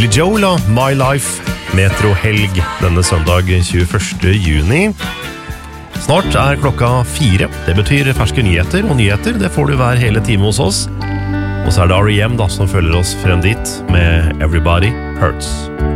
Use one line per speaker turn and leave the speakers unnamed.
Billy Joel og My Life, Metro-helg denne søndag 21. juni. Snart klokka 4. Det betyr ferske nyheter, og nyheter det får du hver hele time hos oss. Og så det R.E.M. da, som følger oss frem dit med Everybody Hurts.